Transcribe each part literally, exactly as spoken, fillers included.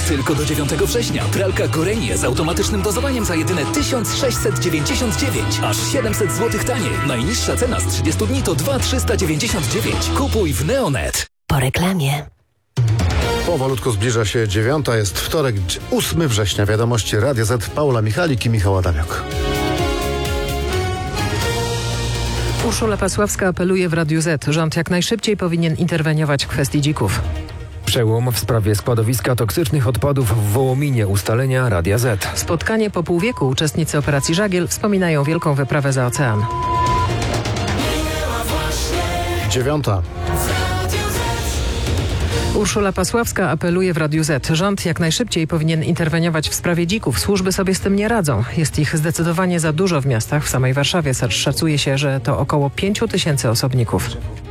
Tylko do dziewiątego września pralka Gorenie z automatycznym dozowaniem za jedyne tysiąc sześćset dziewięćdziesiąt dziewięć. Aż siedemset złotych taniej. Najniższa cena z trzydziestu dni to dwa tysiące trzysta dziewięćdziesiąt dziewięć. Kupuj w Neonet. Po reklamie. Powolutku zbliża się dziewiąta, jest wtorek, ósmego września. Wiadomości Radia Z, Paula Michalik i Michał Adamiok. Urszula Pasławska apeluje w Radiu Z. Rząd jak najszybciej powinien interweniować w kwestii dzików. Przełom w sprawie składowiska toksycznych odpadów w Wołominie, ustalenia Radia Z. Spotkanie po pół wieku. Uczestnicy operacji Żagiel wspominają wielką wyprawę za ocean. Dziewiąta. Urszula Pasławska apeluje w Radiu Z. Rząd jak najszybciej powinien interweniować w sprawie dzików. Służby sobie z tym nie radzą. Jest ich zdecydowanie za dużo w miastach. W samej Warszawie szacuje się, że to około pięciu tysięcy osobników.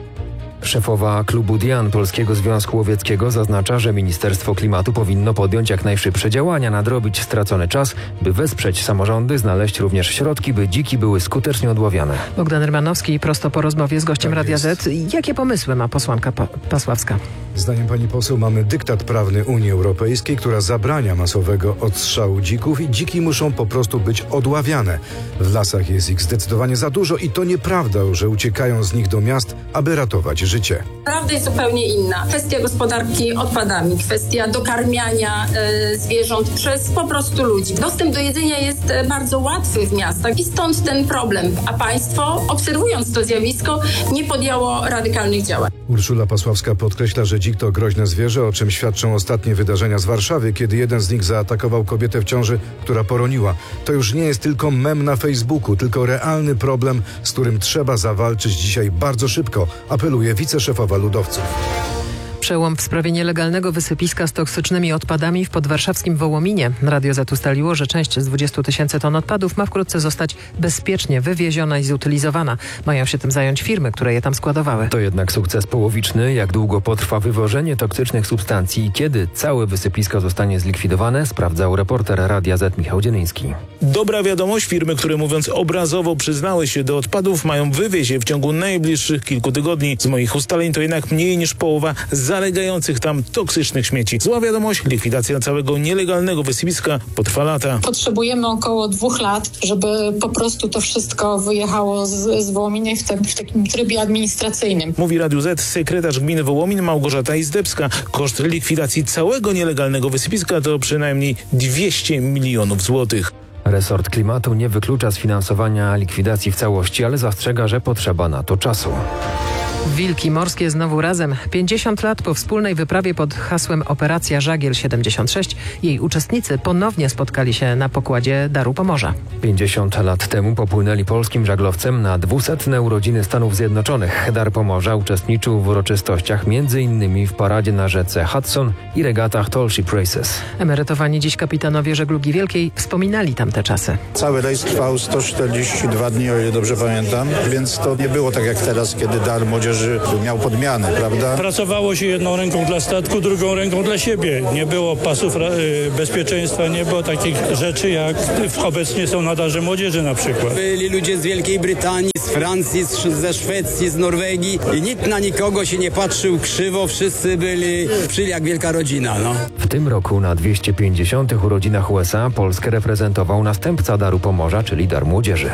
Szefowa klubu Dian Polskiego Związku Łowieckiego zaznacza, że Ministerstwo Klimatu powinno podjąć jak najszybsze działania, nadrobić stracony czas, by wesprzeć samorządy, znaleźć również środki, by dziki były skutecznie odławiane. Bogdan Rymanowski prosto po rozmowie z gościem Tak Radia jest. Z. Jakie pomysły ma posłanka pa- Pasławska? Zdaniem pani poseł mamy dyktat prawny Unii Europejskiej, która zabrania masowego odstrzału dzików i dziki muszą po prostu być odławiane. W lasach jest ich zdecydowanie za dużo i to nieprawda, że uciekają z nich do miast, aby ratować życie. Prawda jest zupełnie inna. Kwestia gospodarki odpadami, kwestia dokarmiania e, zwierząt przez po prostu ludzi. Dostęp do jedzenia jest e, bardzo łatwy w miastach i stąd ten problem. A państwo, obserwując to zjawisko, nie podjęło radykalnych działań. Urszula Pasławska podkreśla, że dzik to groźne zwierzę, o czym świadczą ostatnie wydarzenia z Warszawy, kiedy jeden z nich zaatakował kobietę w ciąży, która poroniła. To już nie jest tylko mem na Facebooku, tylko realny problem, z którym trzeba zawalczyć dzisiaj bardzo szybko, apeluje wiceszefowa Ludowców. Przełom w sprawie nielegalnego wysypiska z toksycznymi odpadami w podwarszawskim Wołominie. Radio Z ustaliło, że część z dwudziestu tysięcy ton odpadów ma wkrótce zostać bezpiecznie wywieziona i zutylizowana. Mają się tym zająć firmy, które je tam składowały. To jednak sukces połowiczny. Jak długo potrwa wywożenie toksycznych substancji i kiedy całe wysypisko zostanie zlikwidowane, sprawdzał reporter Radia Z Michał Dzieliński. Dobra wiadomość, firmy, które mówiąc obrazowo przyznały się do odpadów, mają wywieźć je w ciągu najbliższych kilku tygodni. Z moich ustaleń to jednak mniej niż połowa zalegających tam toksycznych śmieci. Zła wiadomość, likwidacja całego nielegalnego wysypiska potrwa lata. Potrzebujemy około dwóch lat, żeby po prostu to wszystko wyjechało z, z Wołominy w, te, w takim trybie administracyjnym. Mówi Radiu Z sekretarz gminy Wołomin Małgorzata Izdebska. Koszt likwidacji całego nielegalnego wysypiska to przynajmniej dwieście milionów złotych. Resort Klimatu nie wyklucza sfinansowania likwidacji w całości, ale zastrzega, że potrzeba na to czasu. Wilki morskie znowu razem. pięćdziesiąt lat po wspólnej wyprawie pod hasłem Operacja Żagiel siedemdziesiąt sześć jej uczestnicy ponownie spotkali się na pokładzie Daru Pomorza. pięćdziesiąt lat temu popłynęli polskim żaglowcem na dwusetne urodziny Stanów Zjednoczonych. Dar Pomorza uczestniczył w uroczystościach m.in. w paradzie na rzece Hudson i regatach Tall Ship Races. Emerytowani dziś kapitanowie żeglugi wielkiej wspominali tamte czasy. Cały rejs trwał sto czterdzieści dwa dni, o ile dobrze pamiętam, więc to nie było tak jak teraz, kiedy Dar Młodzieży miał podmianę, prawda? Pracowało się jedną ręką dla statku, drugą ręką dla siebie. Nie było pasów bezpieczeństwa, nie było takich rzeczy, jak obecnie są na Darze Młodzieży na przykład. Byli ludzie z Wielkiej Brytanii, z Francji, ze Szwecji, z Norwegii i nikt na nikogo się nie patrzył krzywo, wszyscy byli przyli jak wielka rodzina. No. W tym roku na dwieście pięćdziesiątych urodzinach U S A Polskę reprezentował następca Daru Pomorza, czyli Dar Młodzieży.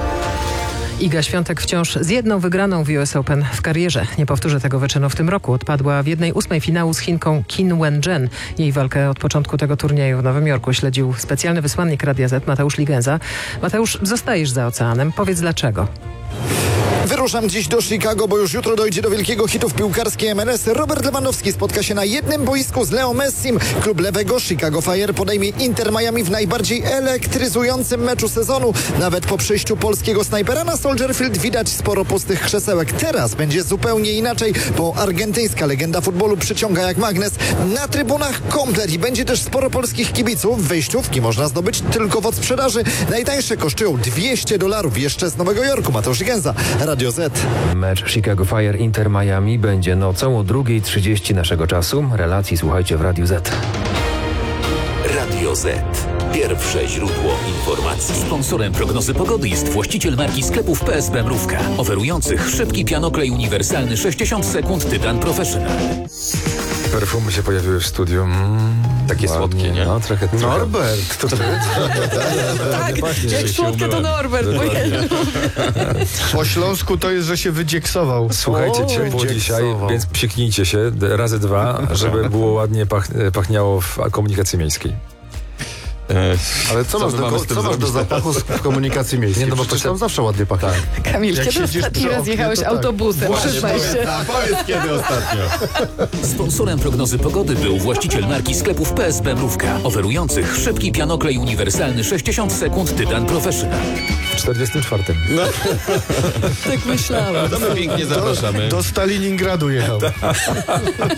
Iga Świątek wciąż z jedną wygraną w U S Open w karierze. Nie powtórzy tego wyczynu w tym roku. Odpadła w jednej ósmej finału z Chinką Qin Wen-jen. Jej walkę od początku tego turnieju w Nowym Jorku śledził specjalny wysłannik Radia Z Mateusz Ligenza. Mateusz, zostajesz za oceanem. Powiedz dlaczego. Wyruszam dziś do Chicago, bo już jutro dojdzie do wielkiego hitu w piłkarskiej M L S. Robert Lewandowski spotka się na jednym boisku z Leo Messim. Klub lewego Chicago Fire podejmie Inter Miami w najbardziej elektryzującym meczu sezonu. Nawet po przyjściu polskiego snajpera na Soldier Field widać sporo pustych krzesełek. Teraz będzie zupełnie inaczej, bo argentyńska legenda futbolu przyciąga jak magnes. Na trybunach komplet i będzie też sporo polskich kibiców. Wejściówki można zdobyć tylko w odsprzedaży. Najtańsze kosztują dwieście dolarów jeszcze z Nowego Jorku. Mateusz Gęza, Radio Z. Mecz Chicago Fire Inter Miami będzie nocą o drugiej trzydzieści naszego czasu. Relacji słuchajcie w Radiu Z. Radio Z. Pierwsze źródło informacji. Sponsorem prognozy pogody jest właściciel marki sklepów P S B Mrówka, oferujących szybki pianoklej uniwersalny sześćdziesiąt sekund Tytan Professional. perfumy się pojawiły w studiu. Mm, Takie ładnie, słodkie, nie? No, trochę. trochę. Norbert, to Tak, jak słodkie to Norbert, bo ja Po śląsku to jest, że się wydzieksował. Słuchajcie, O, ciepło dzięki dzisiaj, słowo. więc psiknijcie się d- razy dwa, żeby było ładnie pach, pachniało w komunikacji miejskiej. E, Ale co, masz my do, mamy ko- z tym co masz do zrobić zapachu z- w komunikacji miejskiej? Nie, no bo Przecież potem- tam zawsze ładnie pachnie. Kamil, Jak kiedy siedzisz ostatni przy raz oknie, jechałeś to tak. autobusem? Przyznaj się. Powiedz kiedy ostatnio. Sponsorem prognozy pogody był właściciel marki sklepów P S B Mrówka, oferujących szybki pianoklej uniwersalny sześćdziesiąt sekund Tytan Professional. W czterdziestym czwartym. Tak myślałem. To my pięknie zapraszamy. Do Stalingradu jechał.